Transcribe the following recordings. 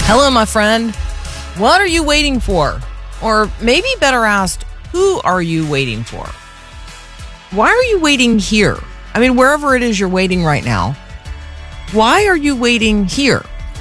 Hello, my friend. What are you waiting for? Or maybe better asked, who are you waiting for? Why are you waiting here? I mean, wherever it is you're waiting right now, why are you waiting here?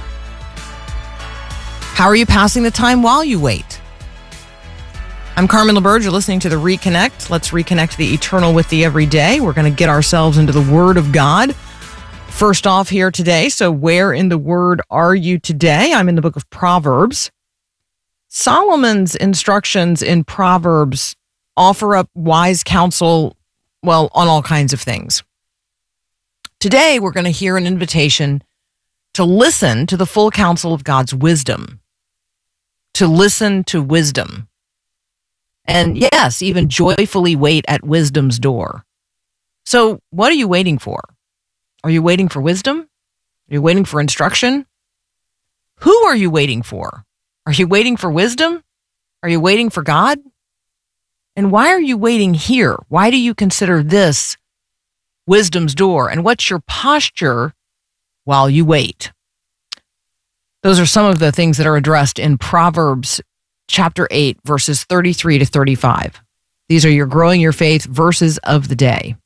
How are you passing the time while you wait? I'm Carmen LaBerge. You're listening to The Reconnect. Let's reconnect the eternal with the everyday. We're going to get ourselves into the Word of God. First off here today, so where in the Word are you today? I'm in the book of Proverbs. Solomon's instructions in Proverbs offer up wise counsel, well, on all kinds of things. Today, we're going to hear an invitation to listen to the full counsel of God's wisdom. To listen to wisdom. And yes, even joyfully wait at wisdom's door. So what are you waiting for? Are you waiting for wisdom? Are you waiting for instruction? Who are you waiting for? Are you waiting for wisdom? Are you waiting for God? And why are you waiting here? Why do you consider this wisdom's door? And what's your posture while you wait? Those are some of the things that are addressed in Proverbs chapter 8, verses 33 to 35. These are your growing your faith verses of the day.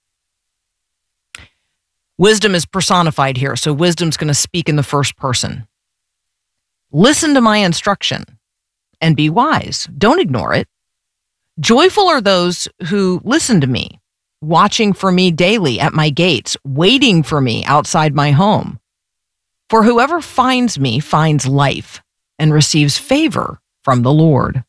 Wisdom is personified here, so wisdom's going to speak in the first person. Listen to my instruction and be wise. Don't ignore it. Joyful are those who listen to me, watching for me daily at my gates, waiting for me outside my home. For whoever finds me finds life and receives favor from the Lord.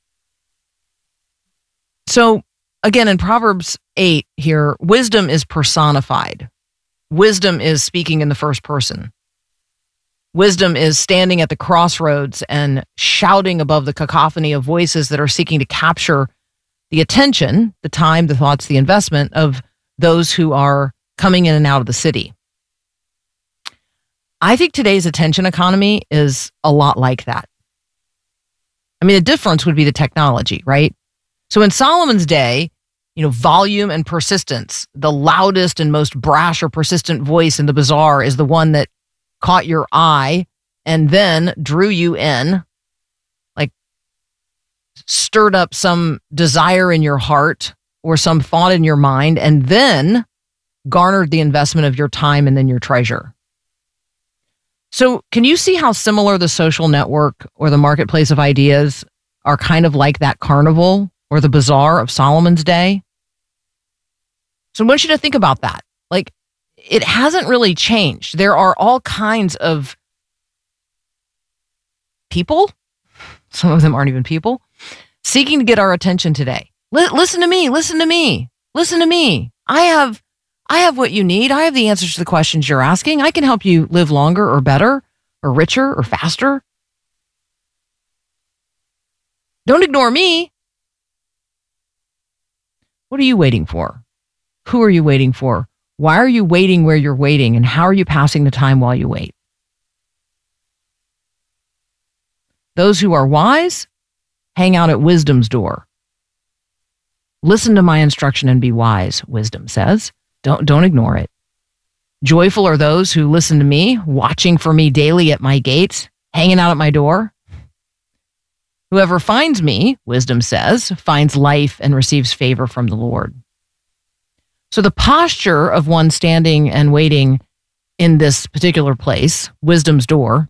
So, again, in Proverbs 8 here, wisdom is personified. Wisdom is speaking in the first person. Wisdom is standing at the crossroads and shouting above the cacophony of voices that are seeking to capture the attention, the time, the thoughts, the investment of those who are coming in and out of the city. I think today's attention economy is a lot like that. I mean, the difference would be the technology, right? So in Solomon's day, volume and persistence, the loudest and most brash or persistent voice in the bazaar is the one that caught your eye and then drew you in, like stirred up some desire in your heart or some thought in your mind, and then garnered the investment of your time and then your treasure. So can you see how similar the social network or the marketplace of ideas are kind of like that carnival or the bazaar of Solomon's day? So I want you to think about that. Like, it hasn't really changed. There are all kinds of people, some of them aren't even people, seeking to get our attention today. Listen to me, listen to me, listen to me. I have what you need. I have the answers to the questions you're asking. I can help you live longer or better or richer or faster. Don't ignore me. What are you waiting for? Who are you waiting for? Why are you waiting where you're waiting? And how are you passing the time while you wait? Those who are wise hang out at wisdom's door. Listen to my instruction and be wise, wisdom says. Don't ignore it. Joyful are those who listen to me, watching for me daily at my gates, hanging out at my door. Whoever finds me, wisdom says, finds life and receives favor from the Lord. So the posture of one standing and waiting in this particular place, wisdom's door,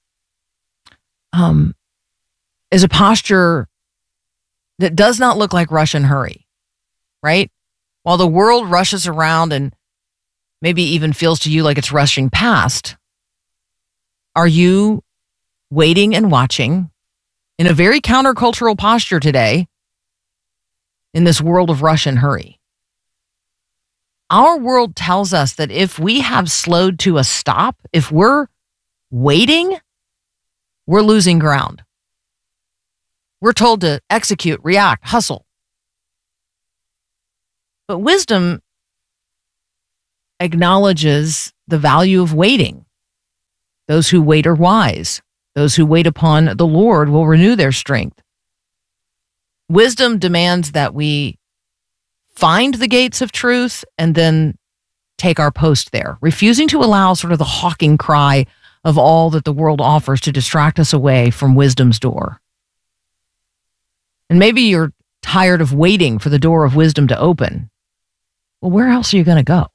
is a posture that does not look like rush and hurry, right? While the world rushes around and maybe even feels to you like it's rushing past, are you waiting and watching in a very countercultural posture today in this world of rush and hurry? Our world tells us that if we have slowed to a stop, if we're waiting, we're losing ground. We're told to execute, react, hustle. But wisdom acknowledges the value of waiting. Those who wait are wise. Those who wait upon the Lord will renew their strength. Wisdom demands that we find the gates of truth and then take our post there, refusing to allow sort of the hawking cry of all that the world offers to distract us away from wisdom's door. And maybe you're tired of waiting for the door of wisdom to open. Well, where else are you going to go?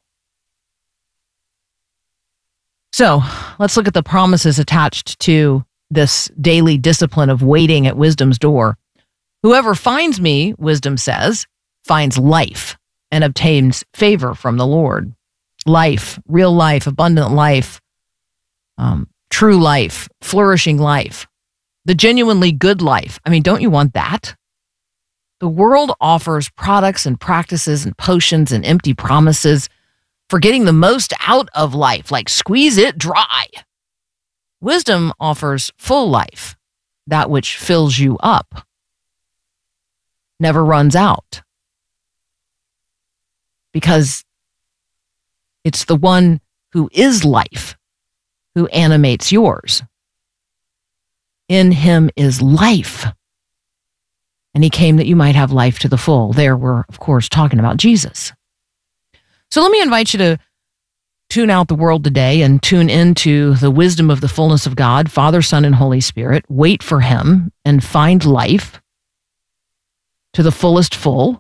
So let's look at the promises attached to this daily discipline of waiting at wisdom's door. Whoever finds me, wisdom says, finds life and obtains favor from the Lord. Life, real life, abundant life, true life, flourishing life, the genuinely good life. I mean, don't you want that? The world offers products and practices and potions and empty promises for getting the most out of life, like squeeze it dry. Wisdom offers full life, that which fills you up, never runs out, because it's the one who is life who animates yours. In him is life, and he came that you might have life to the full. There we're, of course, talking about Jesus. So let me invite you to tune out the world today and tune into the wisdom of the fullness of God, Father, Son, and Holy Spirit. Wait for him and find life to the fullest full.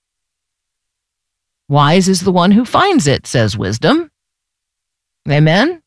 Wise is the one who finds it, says wisdom. Amen?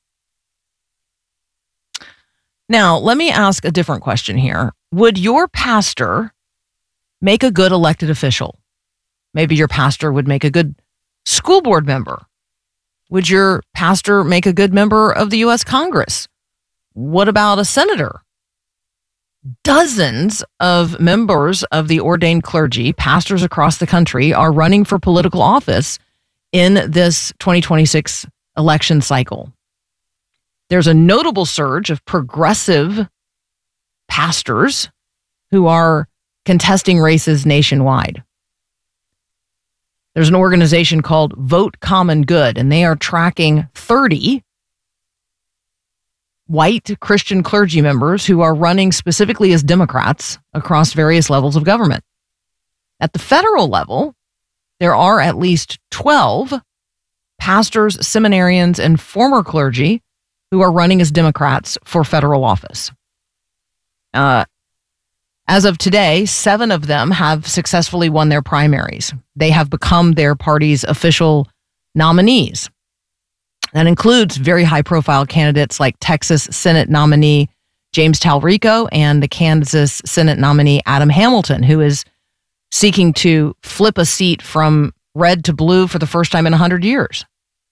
Now, let me ask a different question here. Would your pastor make a good elected official? Maybe your pastor would make a good school board member. Would your pastor make a good member of the U.S. Congress? What about a senator? Dozens of members of the ordained clergy, pastors across the country, are running for political office in this 2026 election cycle. There's a notable surge of progressive pastors who are contesting races nationwide. There's an organization called Vote Common Good, and they are tracking 30 white Christian clergy members who are running specifically as Democrats across various levels of government. At the federal level, there are at least 12 pastors, seminarians, and former clergy who are running as Democrats for federal office. As of today, 7 of them have successfully won their primaries. They have become their party's official nominees. That includes very high-profile candidates like Texas Senate nominee James Talrico and the Kansas Senate nominee Adam Hamilton, who is seeking to flip a seat from red to blue for the first time in 100 years.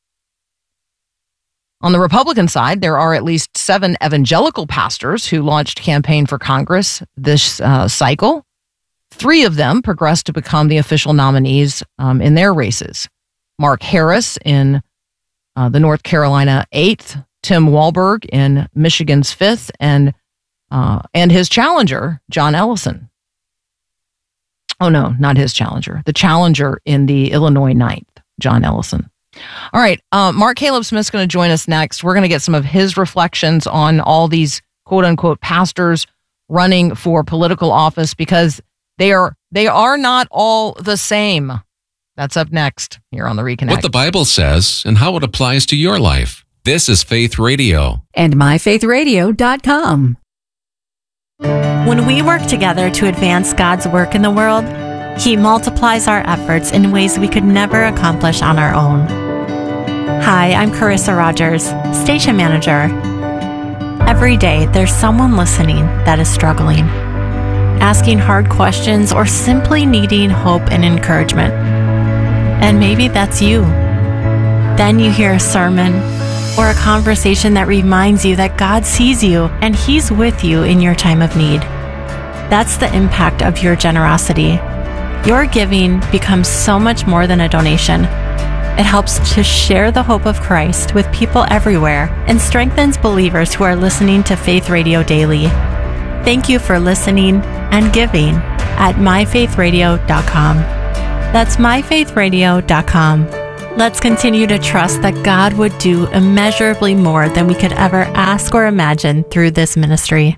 On the Republican side, there are at least 7 evangelical pastors who launched campaign for Congress this cycle. 3 of them progressed to become the official nominees in their races. Mark Harris in the North Carolina 8th, Tim Walberg in Michigan's 5th, and his challenger, John Ellison. Oh, no, not his challenger. The challenger in the Illinois 9th, John Ellison. All right, Mark Caleb Smith's going to join us next. We're going to get some of his reflections on all these quote-unquote pastors running for political office, because they are not all the same. That's up next here on the Reconnect. What the Bible says and how it applies to your life. This is Faith Radio. And myfaithradio.com. When we work together to advance God's work in the world, He multiplies our efforts in ways we could never accomplish on our own. Hi, I'm Carissa Rogers, Station Manager. Every day, there's someone listening that is struggling, asking hard questions, or simply needing hope and encouragement. And maybe that's you. Then you hear a sermon or a conversation that reminds you that God sees you and He's with you in your time of need. That's the impact of your generosity. Your giving becomes so much more than a donation. It helps to share the hope of Christ with people everywhere and strengthens believers who are listening to Faith Radio daily. Thank you for listening and giving at myfaithradio.com. That's myfaithradio.com. Let's continue to trust that God would do immeasurably more than we could ever ask or imagine through this ministry.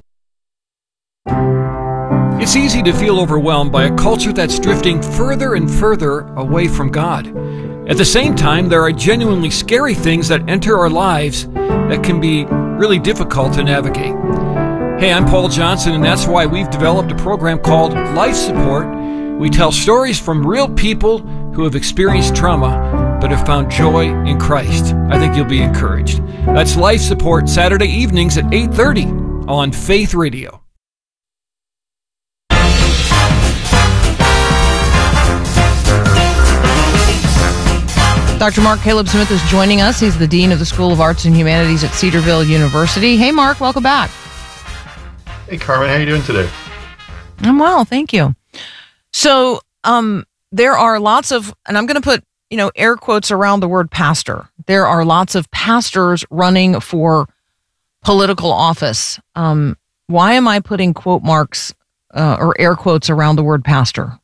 It's easy to feel overwhelmed by a culture that's drifting further and further away from God. At the same time, there are genuinely scary things that enter our lives that can be really difficult to navigate. Hey, I'm Paul Johnson, and that's why we've developed a program called Life Support. We tell stories from real people who have experienced trauma but have found joy in Christ. I think you'll be encouraged. That's Life Support, Saturday evenings at 8:30 on Faith Radio. Dr. Mark Caleb Smith is joining us. He's the Dean of the School of Arts and Humanities at Cedarville University. Hey, Mark, welcome back. Hey, Carmen, how are you doing today? I'm well, thank you. So there are lots of, and I'm going to put, air quotes around the word pastor. There are lots of pastors running for political office. Why am I putting quote marks or air quotes around the word pastor?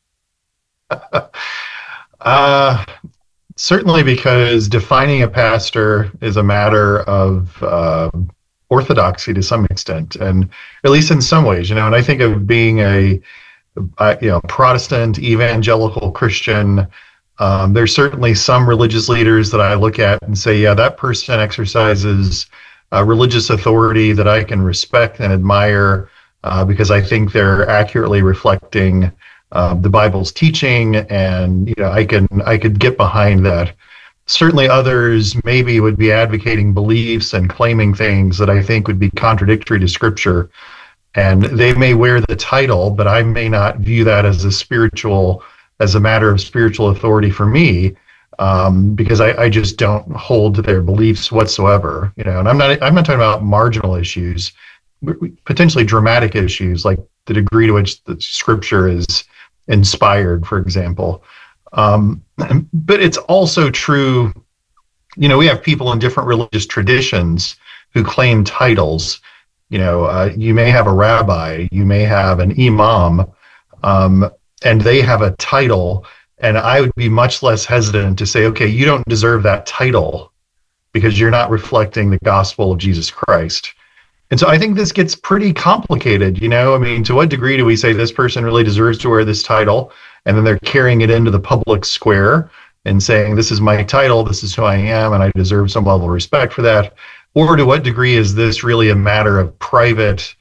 Certainly because defining a pastor is a matter of orthodoxy to some extent, and at least in some ways, when I think of being a Protestant, evangelical Christian, there's certainly some religious leaders that I look at and say, yeah, that person exercises religious authority that I can respect and admire because I think they're accurately reflecting the Bible's teaching, and I could get behind that. Certainly others maybe would be advocating beliefs and claiming things that I think would be contradictory to Scripture, and they may wear the title, but I may not view that as a matter of spiritual authority for me, because I just don't hold to their beliefs whatsoever. And I'm not talking about marginal issues, potentially dramatic issues like the degree to which the Scripture is inspired, for example. But it's also true, we have people in different religious traditions who claim titles. You may have a rabbi, you may have an imam, and they have a title, and I would be much less hesitant to say, okay, you don't deserve that title because you're not reflecting the gospel of Jesus Christ. And so I think this gets pretty complicated, to what degree do we say this person really deserves to wear this title, and then they're carrying it into the public square and saying, this is my title, this is who I am, and I deserve some level of respect for that? Or to what degree is this really a matter of private,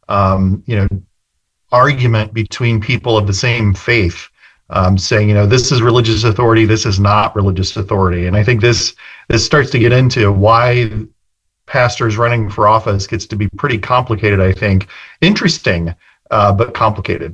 argument between people of the same faith, saying, this is religious authority, this is not religious authority? And I think this starts to get into why pastors running for office gets to be pretty complicated, I think. Interesting, but complicated.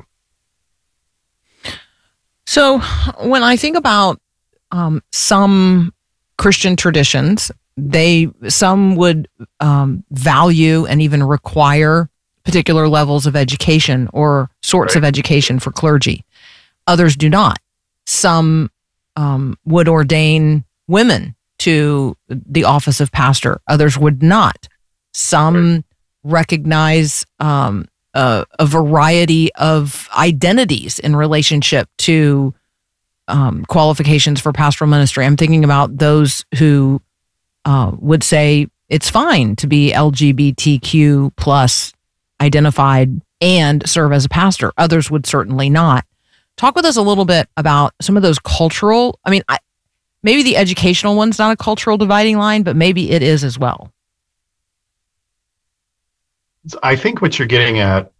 So when I think about some Christian traditions, some would value and even require particular levels of education or sorts of education for clergy. Others do not. Some would ordain women to the office of pastor. Others would not. Some recognize a variety of identities in relationship to qualifications for pastoral ministry. I'm thinking about those who would say it's fine to be LGBTQ plus identified and serve as a pastor. Others would certainly not. Talk with us a little bit about some of those cultural, maybe the educational one's not a cultural dividing line, but maybe it is as well. I think what you're getting at,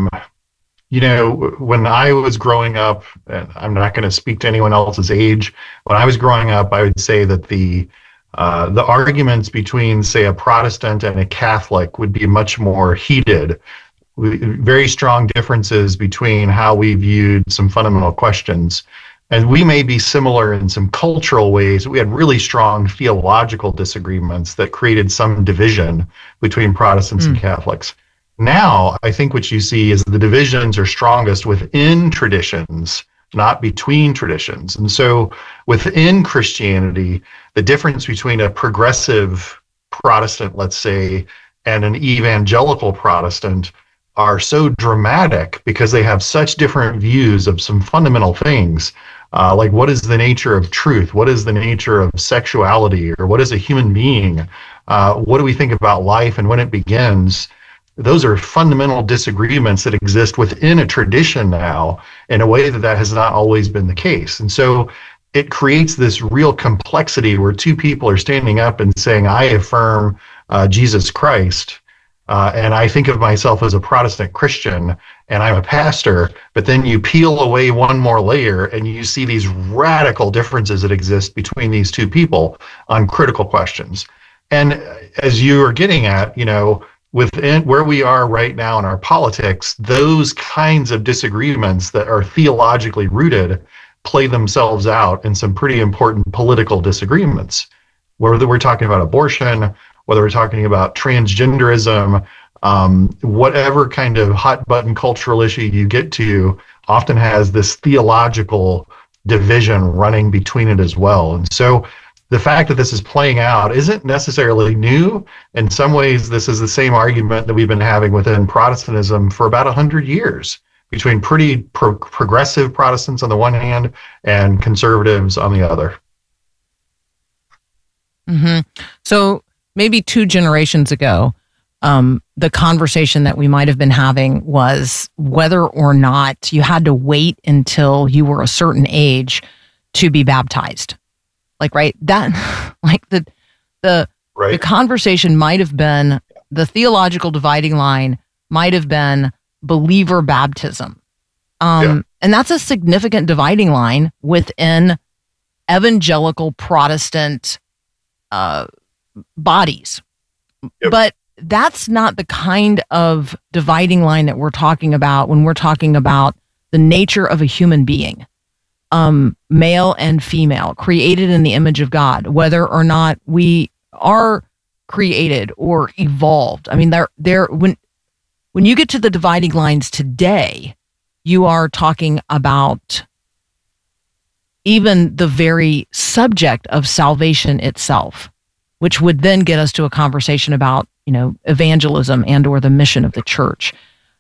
when I was growing up, and I'm not going to speak to anyone else's age, when I was growing up, I would say that the arguments between, say, a Protestant and a Catholic would be much more heated. Very strong differences between how we viewed some fundamental questions. And we may be similar in some cultural ways. We had really strong theological disagreements that created some division between Protestants and Catholics. Now, I think what you see is the divisions are strongest within traditions, not between traditions. And so within Christianity, the difference between a progressive Protestant, let's say, and an evangelical Protestant are so dramatic because they have such different views of some fundamental things. Like, what is the nature of truth? What is the nature of sexuality? Or what is a human being? What do we think about life and when it begins? Those are fundamental disagreements that exist within a tradition now in a way that has not always been the case. And so it creates this real complexity where two people are standing up and saying, I affirm Jesus Christ. And I think of myself as a Protestant Christian, and I'm a pastor, but then you peel away one more layer and you see these radical differences that exist between these two people on critical questions. And as you are getting at, within where we are right now in our politics, those kinds of disagreements that are theologically rooted play themselves out in some pretty important political disagreements. Whether we're talking about abortion, whether we're talking about transgenderism, whatever kind of hot button cultural issue you get to often has this theological division running between it as well. And so the fact that this is playing out isn't necessarily new. In some ways, this is the same argument that we've been having within Protestantism for about 100 years between pretty progressive Protestants on the one hand and conservatives on the other. Mm-hmm. So maybe 2 generations ago, the conversation that we might have been having was whether or not you had to wait until you were a certain age to be baptized. Right? That, the conversation might have been, the theological dividing line might have been believer baptism. And that's a significant dividing line within evangelical Protestant bodies. Yep. But that's not the kind of dividing line that we're talking about when we're talking about the nature of a human being. Male and female, created in the image of God, whether or not we are created or evolved. I mean, when you get to the dividing lines today, you are talking about even the very subject of salvation itself, which would then get us to a conversation about, evangelism and or the mission of the church.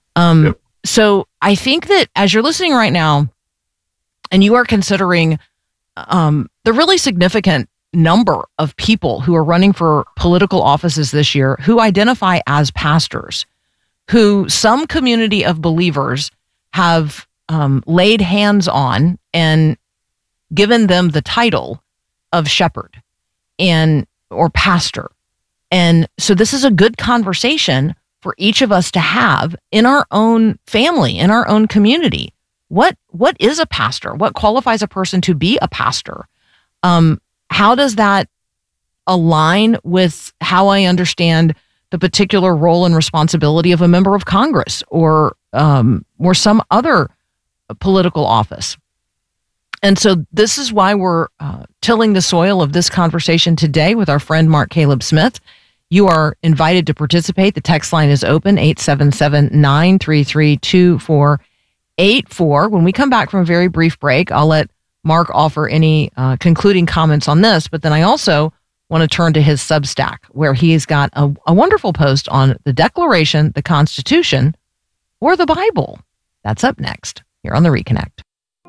So I think that as you're listening right now, and you are considering the really significant number of people who are running for political offices this year who identify as pastors, who some community of believers have laid hands on and given them the title of shepherd or pastor. And so this is a good conversation for each of us to have in our own family, in our own community. What is a pastor? What qualifies a person to be a pastor? How does that align with how I understand the particular role and responsibility of a member of Congress or some other political office? And so this is why we're tilling the soil of this conversation today with our friend Mark Caleb Smith. You are invited to participate. The text line is open, 877-933-2484. When we come back from a very brief break, I'll let Mark offer any concluding comments on this, but then I also want to turn to his Substack, where he's got a wonderful post on the Declaration, the Constitution, or the Bible. That's up next here on The Reconnect.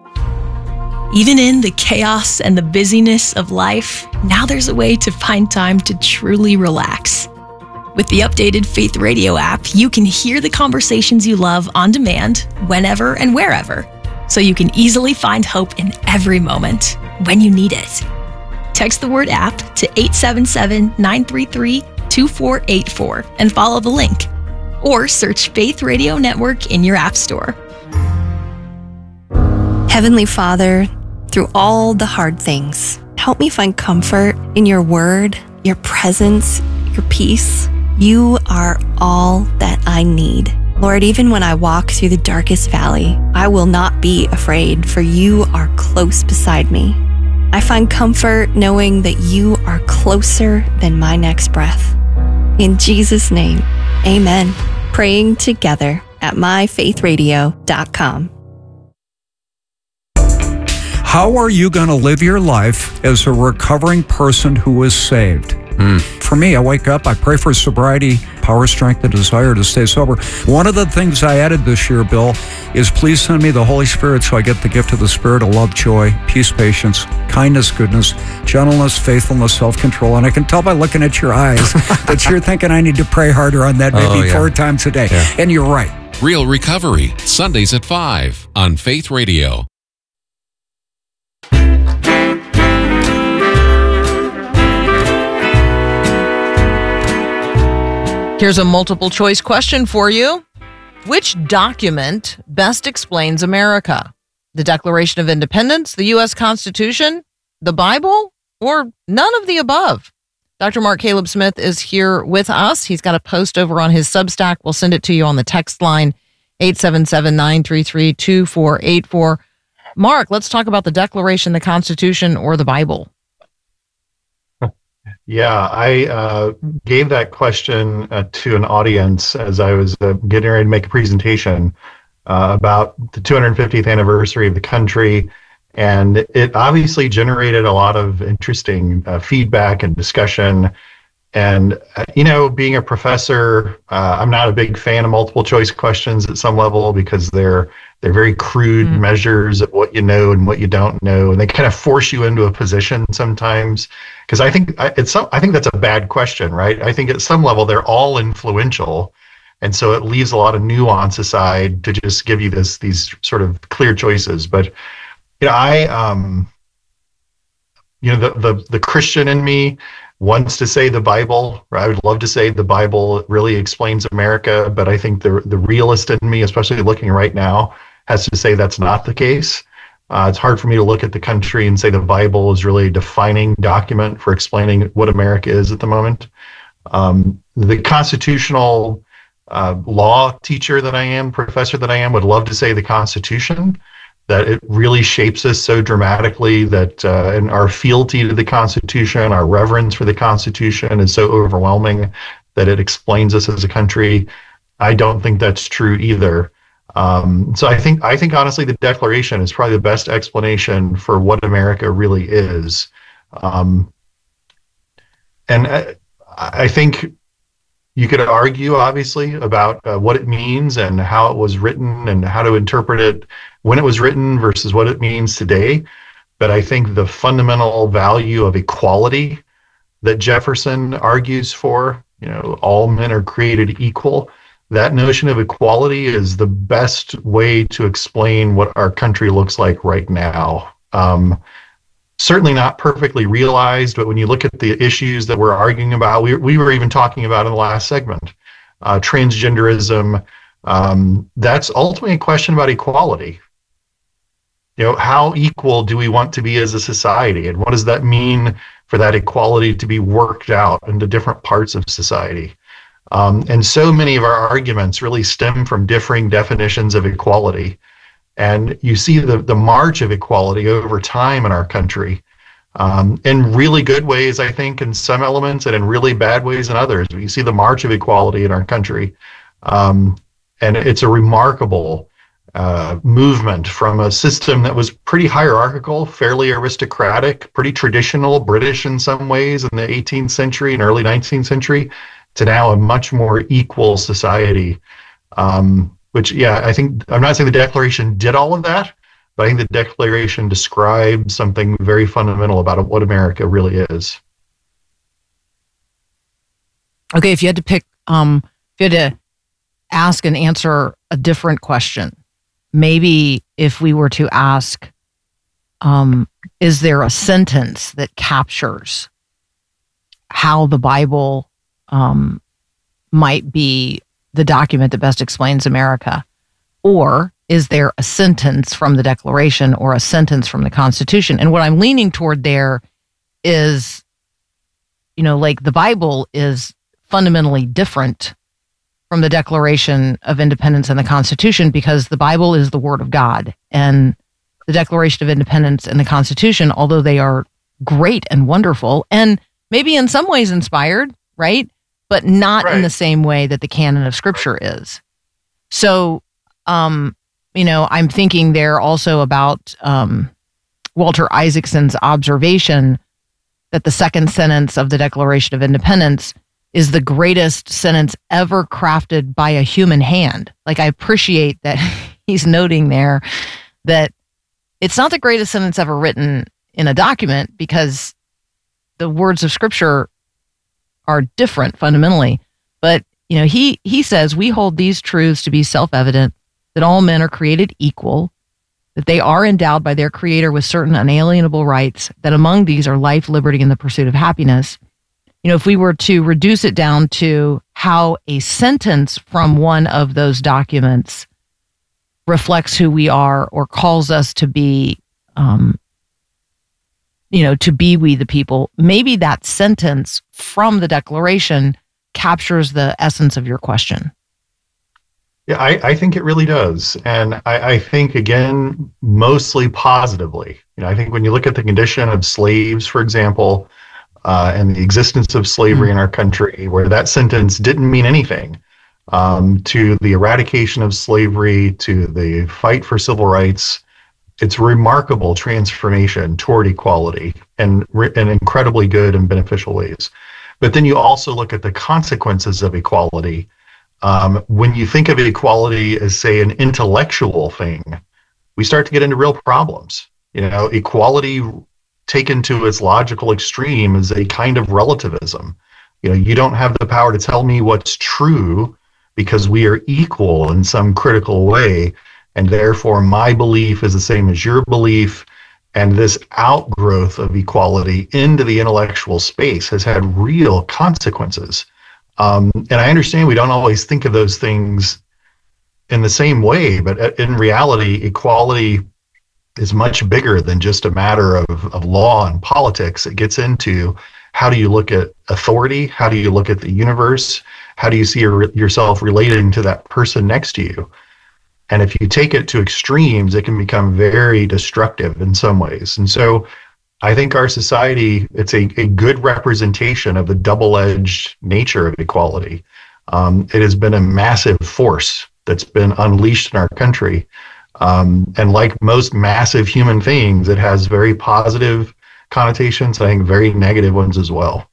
Even in the chaos and the busyness of life, now there's a way to find time to truly relax. With the updated Faith Radio app, you can hear the conversations you love on demand, whenever and wherever, so you can easily find hope in every moment when you need it. Text the word app to 877-933-2484 and follow the link. Or search Faith Radio Network in your app store. Heavenly Father, through all the hard things, help me find comfort in your word, your presence, your peace. You are all that I need. Lord, even when I walk through the darkest valley, I will not be afraid, for you are close beside me. I find comfort knowing that you are closer than my next breath. In Jesus' name, amen. Praying together at myfaithradio.com. How are you going to live your life as a recovering person who is saved? For me, I wake up, I pray for sobriety, power, strength, and desire to stay sober. One of the things I added this year, Bill, is please send me the Holy Spirit so I get the gift of the Spirit of love, joy, peace, patience, kindness, goodness, gentleness, faithfulness, self-control. And I can tell by looking at your eyes that you're thinking I need to pray harder on that maybe 4 times a day. Yeah. And you're right. Real Recovery, Sundays at 5 on Faith Radio. Here's a multiple choice question for you. Which document best explains America? The Declaration of Independence, the U.S. Constitution, the Bible, or none of the above? Dr. Mark Caleb Smith is here with us. He's got a post over on his Substack. We'll send it to you on the text line, 877-933-2484. Mark, let's talk about the Declaration, the Constitution, or the Bible. Yeah, I gave that question to an audience as I was getting ready to make a presentation about the 250th anniversary of the country. And it obviously generated a lot of interesting feedback and discussion. And, being a professor, I'm not a big fan of multiple choice questions at some level because they're very crude measures of what you know and what you don't know. And they kind of force you into a position sometimes. Because I think that's a bad question, right? I think at some level they're all influential. And so it leaves a lot of nuance aside to just give you these sort of clear choices. But the Christian in me wants to say the Bible. I would love to say the Bible really explains America, but I think the realist in me, especially looking right now, has to say that's not the case. It's hard for me to look at the country and say the Bible is really a defining document for explaining what America is at the moment. The constitutional law teacher that I am, professor that I am, would love to say the Constitution, that it really shapes us so dramatically that and our fealty to the Constitution, our reverence for the Constitution is so overwhelming that it explains us as a country. I don't think that's true either. So I think honestly the Declaration is probably the best explanation for what America really is. And I think you could argue, obviously, about what it means and how it was written and how to interpret it when it was written versus what it means today. But I think the fundamental value of equality that Jefferson argues for, all men are created equal, that notion of equality is the best way to explain what our country looks like right now. Certainly not perfectly realized, but when you look at the issues that we're arguing about, we were even talking about in the last segment, transgenderism, that's ultimately a question about equality. How equal do we want to be as a society? And what does that mean for that equality to be worked out into different parts of society? And so many of our arguments really stem from differing definitions of equality. And you see the march of equality over time in our country, in really good ways, I think, in some elements, and in really bad ways in others. You see the march of equality in our country. And it's a remarkable movement from a system that was pretty hierarchical, fairly aristocratic, pretty traditional, British in some ways in the 18th century and early 19th century, to now a much more equal society. Which, I think, I'm not saying the Declaration did all of that, but I think the Declaration describes something very fundamental about what America really is. Okay, if you had to pick, if you had to ask and answer a different question, maybe if we were to ask, is there a sentence that captures how the Bible might be the document that best explains America? Or is there a sentence from the Declaration or a sentence from the Constitution? And what I'm leaning toward there is, like the Bible is fundamentally different from the Declaration of Independence and the Constitution because the Bible is the Word of God. And the Declaration of Independence and the Constitution, although they are great and wonderful and maybe in some ways inspired, right? But not in the same way that the canon of Scripture is. So, I'm thinking there also about Walter Isaacson's observation that the second sentence of the Declaration of Independence is the greatest sentence ever crafted by a human hand. Like, I appreciate that he's noting there that it's not the greatest sentence ever written in a document because the words of Scripture are different fundamentally. But, he says, we hold these truths to be self-evident, that all men are created equal, that they are endowed by their Creator with certain unalienable rights, that among these are life, liberty, and the pursuit of happiness, if we were to reduce it down to how a sentence from one of those documents reflects who we are or calls us to be, to be we the people, maybe that sentence from the Declaration captures the essence of your question. Yeah, I think it really does. And I think, again, mostly positively. I think when you look at the condition of slaves, for example, and the existence of slavery in our country, where that sentence didn't mean anything, to the eradication of slavery, to the fight for civil rights, it's remarkable transformation toward equality in incredibly good and beneficial ways. But then you also look at the consequences of equality. When you think of equality as, say, an intellectual thing, we start to get into real problems. Equality taken to its logical extreme is a kind of relativism. You don't have the power to tell me what's true because we are equal in some critical way, and therefore my belief is the same as your belief. And this outgrowth of equality into the intellectual space has had real consequences. And I understand we don't always think of those things in the same way, but in reality, equality is much bigger than just a matter of law and politics. It gets into, how do you look at authority? How do you look at the universe? How do you see yourself relating to that person next to you? And if you take it to extremes, it can become very destructive in some ways. And so I think our society, it's a good representation of the double-edged nature of equality. It has been a massive force that's been unleashed in our country. And like most massive human things, it has very positive connotations, I think very negative ones as well.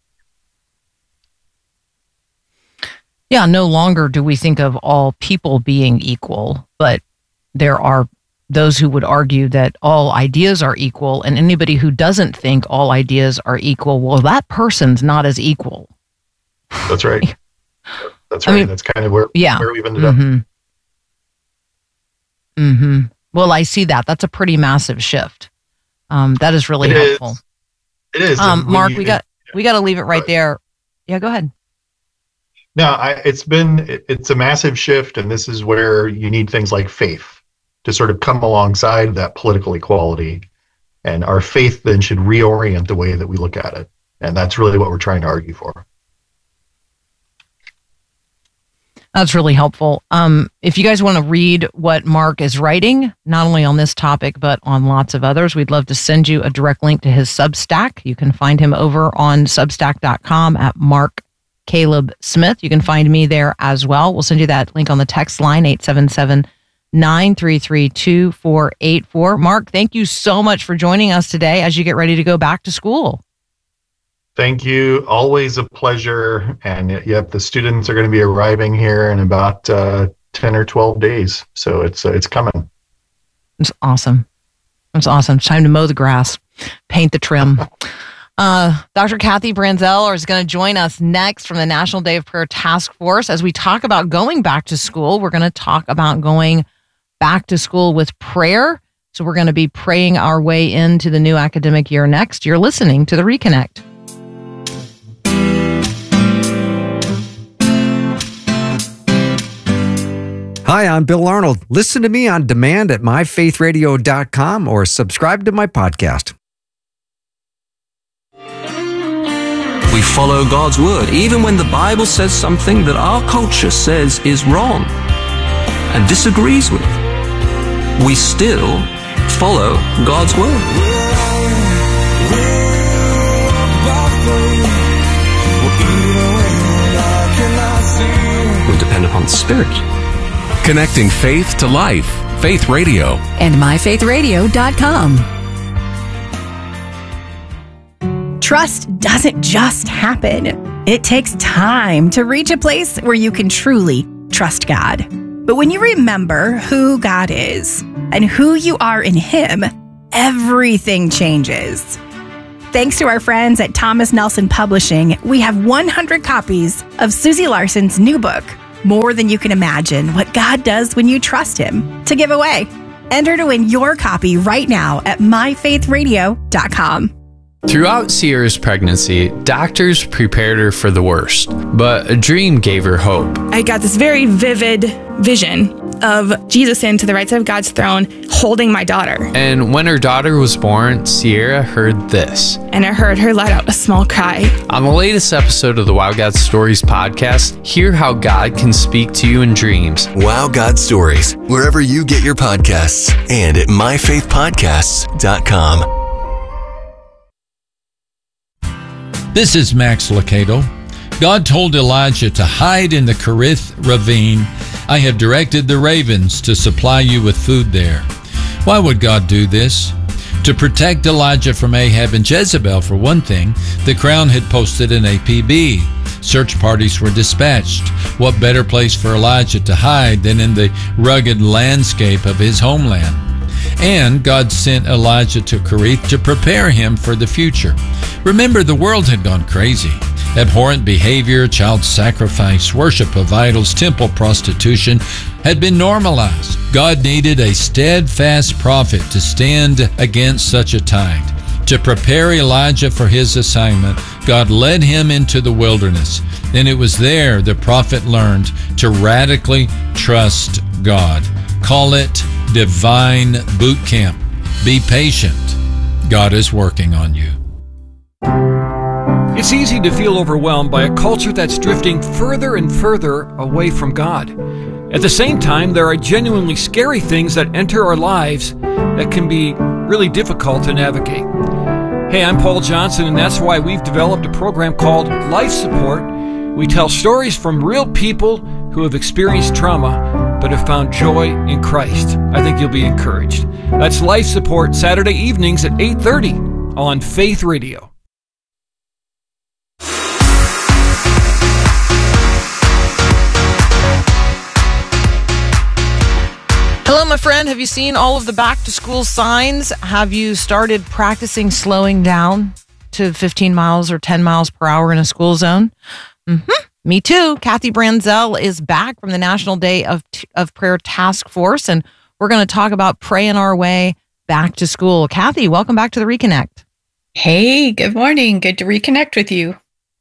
Yeah, no longer do we think of all people being equal, but there are those who would argue that all ideas are equal, and anybody who doesn't think all ideas are equal, well, that person's not as equal. That's right. That's right. I mean, that's kind of where we've ended up. Well, I see that. That's a pretty massive shift. That is really helpful. It is. Mark, we got to leave it right there. Yeah, go ahead. No, it's a massive shift, and this is where you need things like faith to sort of come alongside that political equality. And our faith then should reorient the way that we look at it. And that's really what we're trying to argue for. That's really helpful. If you guys want to read what Mark is writing, not only on this topic, but on lots of others, we'd love to send you a direct link to his Substack. You can find him over on substack.com at Mark Caleb Smith. You can find me there as well. We'll send you that link on the text line, 877-933-2484. Mark, thank you so much for joining us today as you get ready to go back to school. Thank you. Always a pleasure. And yep, the students are going to be arriving here in about 10 or 12 days. So it's coming. It's awesome. It's awesome. It's time to mow the grass, paint the trim. Dr. Kathy Branzell is going to join us next from the National Day of Prayer Task Force. As we talk about going back to school, we're going to talk about going back to school with prayer. So we're going to be praying our way into the new academic year next. You're listening to The Reconnect. Hi, I'm Bill Arnold. Listen to me on demand at myfaithradio.com or subscribe to my podcast. We follow God's word, even when the Bible says something that our culture says is wrong and disagrees with. We still follow God's word. We depend upon the Spirit. Connecting faith to life. Faith Radio. And myfaithradio.com. Trust doesn't just happen. It takes time to reach a place where you can truly trust God. But when you remember who God is and who you are in Him, everything changes. Thanks to our friends at Thomas Nelson Publishing, we have 100 copies of Susie Larson's new book, More Than You Can Imagine, What God Does When You Trust Him, to give away. Enter to win your copy right now at myfaithradio.com. Throughout Sierra's pregnancy, doctors prepared her for the worst, but a dream gave her hope. I got this very vivid vision of Jesus sitting to the right side of God's throne, holding my daughter. And when her daughter was born, Sierra heard this. And I heard her let out a small cry. On the latest episode of the Wow God Stories podcast, hear how God can speak to you in dreams. Wow God Stories, wherever you get your podcasts, and at myfaithpodcasts.com. This is Max Lucado. God told Elijah to hide in the Kerith ravine. I have directed the ravens to supply you with food there. Why would God do this? To protect Elijah from Ahab and Jezebel, for one thing. The Crown had posted an APB. Search parties were dispatched. What better place for Elijah to hide than in the rugged landscape of his homeland? And God sent Elijah to Kerith to prepare him for the future. Remember, the world had gone crazy. Abhorrent behavior, child sacrifice, worship of idols, temple prostitution had been normalized. God needed a steadfast prophet to stand against such a tide. To prepare Elijah for his assignment, God led him into the wilderness, and it was there the prophet learned to radically trust God. Call it divine boot camp. Be patient. God is working on you. It's easy to feel overwhelmed by a culture that's drifting further and further away from God. At the same time, there are genuinely scary things that enter our lives that can be really difficult to navigate. Hey, I'm Paul Johnson, and that's why we've developed a program called Life Support. We tell stories from real people who have experienced trauma but have found joy in Christ. I think you'll be encouraged. That's Life Support, Saturday evenings at 8:30 on Faith Radio. Hello, my friend. Have you seen all of the back-to-school signs? Have you started practicing slowing down to 15 miles or 10 miles per hour in a school zone? Me too. Kathy Branzell is back from the National Day of Prayer Task Force, and we're going to talk about praying our way back to school. Kathy, welcome back to the Reconnect. Hey, good morning. Good to reconnect with you.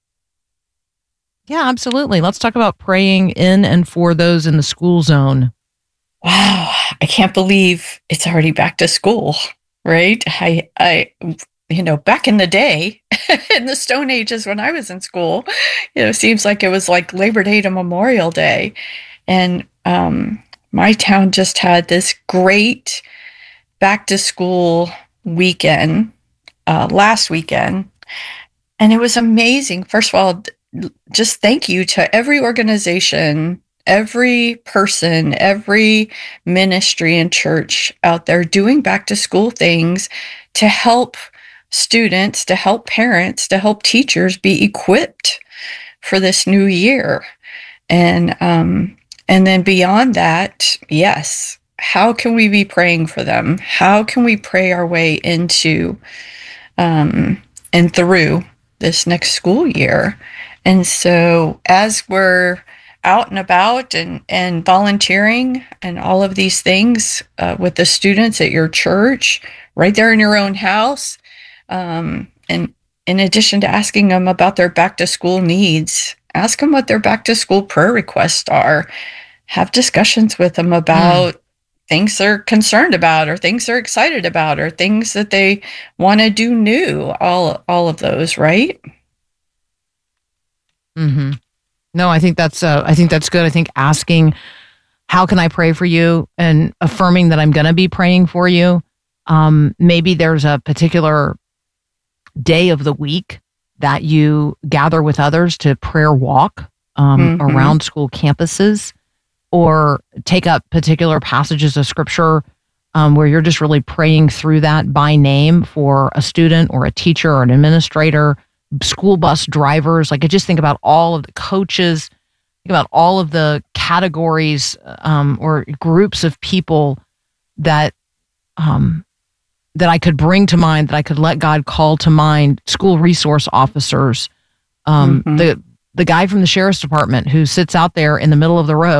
Yeah, absolutely. Let's talk about praying in and for those in the school zone. Wow, I can't believe it's already back to school, right? I back in the day, in the Stone Ages when I was in school, seems like it was like Labor Day to Memorial Day. And my town just had this great back to school weekend last weekend. And it was amazing. First of all, just thank you to every organization, every person, every ministry and church out there doing back to school things to help students, to help parents, to help teachers be equipped for this new year. And then beyond that, yes, how can we be praying for them? How can we pray our way into and through this next school year? And so as we're out and about and volunteering and all of these things with the students at your church, right there in your own house, and in addition to asking them about their back to school needs, ask them what their back to school prayer requests are. Have discussions with them about things they're concerned about or things they're excited about or things that they want to do new, all of those, right? Mm-hmm. No, I think that's good. I think asking, how can I pray for you, and affirming that I'm going to be praying for you. Maybe there's a particular day of the week that you gather with others to prayer walk around school campuses, or take up particular passages of scripture where you're just really praying through that by name for a student or a teacher or an administrator, school bus drivers. Like, I just think about all of the coaches, think about all of the categories or groups of people that that I could bring to mind, that I could let God call to mind. School resource officers, the guy from the sheriff's department who sits out there in the middle of the road